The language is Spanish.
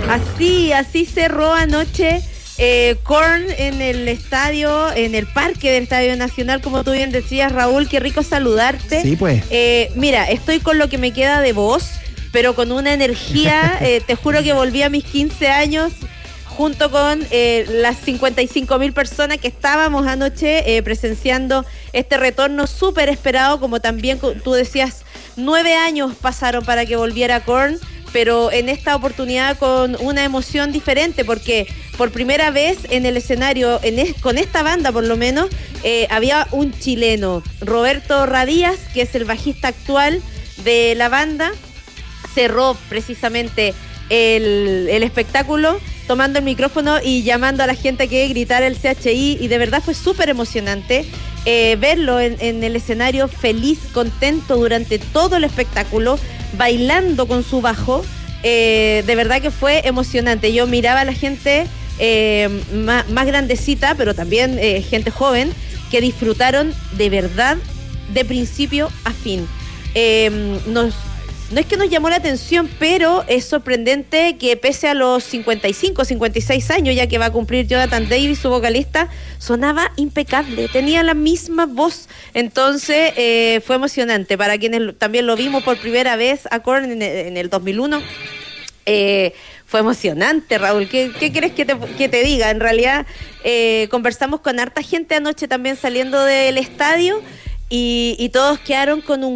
Así cerró anoche Korn en el estadio, en el parque del Estadio Nacional, como tú bien decías, Raúl, qué rico saludarte. Sí, pues. Mira, estoy con lo que me queda de voz, pero con una energía, te juro que volví a mis 15 años junto con las 55.000 personas que estábamos anoche presenciando este retorno súper esperado, como también tú decías, 9 años pasaron para que volviera Korn, pero en esta oportunidad con una emoción diferente, porque por primera vez en el escenario, con esta banda por lo menos, había un chileno, Roberto Radíaz, que es el bajista actual de la banda, cerró precisamente el espectáculo tomando el micrófono y llamando a la gente a que gritara el CHI, y de verdad fue súper emocionante verlo en el escenario feliz, contento durante todo el espectáculo, bailando con su bajo. De verdad que fue emocionante. Yo miraba a la gente más grandecita, pero también gente joven, que disfrutaron de verdad de principio a fin. No es que nos llamó la atención, pero es sorprendente que pese a los 55, 56 años ya que va a cumplir Jonathan Davis, su vocalista, sonaba impecable, tenía la misma voz. Entonces fue emocionante. Para quienes también lo vimos por primera vez a Korn en el 2001, fue emocionante, Raúl. ¿Qué quieres que te diga? En realidad conversamos con harta gente anoche también saliendo del estadio y todos quedaron con un